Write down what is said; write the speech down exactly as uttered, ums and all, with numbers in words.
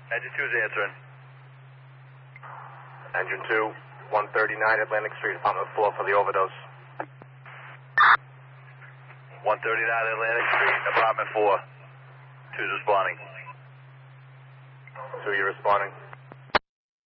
Engine two is answering. Engine two, one thirty-nine Atlantic Street, apartment four for the overdose. one thirty-nine Atlantic Street, apartment four. Two's responding. Two, you're responding.